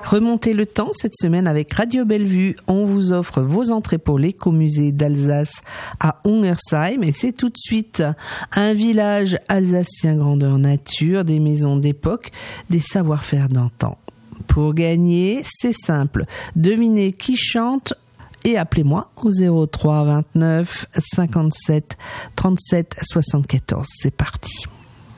Remontez le temps cette semaine avec Radio Bellevue. On vous offre vos entrées pour l'écomusée d'Alsace à Ungersheim et c'est tout de suite un village alsacien grandeur nature, des maisons d'époque, des savoir-faire d'antan. Pour gagner, c'est simple. Devinez qui chante et appelez-moi au 03 29 57 37 74. C'est parti.